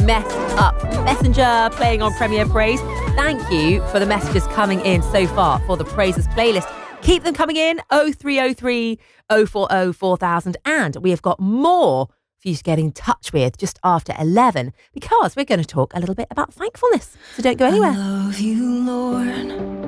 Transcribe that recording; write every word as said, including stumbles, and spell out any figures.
Messed Up. Messenger playing on Premier Praise. Thank you for the messages coming in so far for the Praises playlist. Keep them coming in, oh three oh three, oh four oh, four thousand. And we have got more for you to get in touch with just after eleven, because we're going to talk a little bit about thankfulness. So don't go anywhere. I love you, Lord.